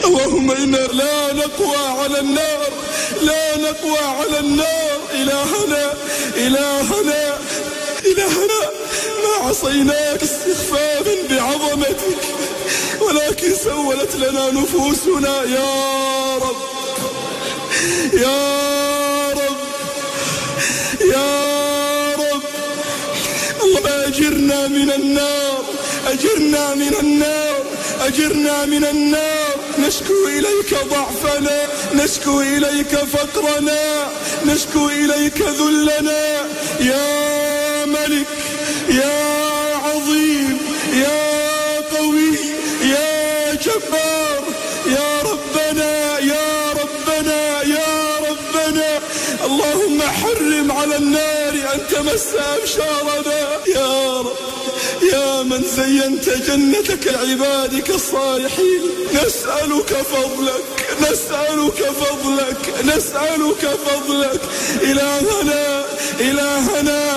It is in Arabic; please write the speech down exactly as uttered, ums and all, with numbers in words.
اللهم إنا لا نقوى على النار، لا نقوى على النار. إلهنا إلهنا إلهنا ما عصيناك استخفافا بعظمتك، ولكن سولت لنا نفوسنا. يا رب يا رب يا رب، اللهم أجرنا من النار، أجرنا من النار، أجرنا من النار. نشكو إليك ضعفنا، نشكو إليك فقرنا، نشكو إليك ذلنا. يا ملك يا عظيم يا قوي يا جبار، يا ربنا يا ربنا يا ربنا، اللهم حرم على النار أن تمس أبشارنا. يا رب يا من زينت جنتك لعبادك الصالحين، نسألك فضلك نسألك فضلك نسألك فضلك. إلهنا إلهنا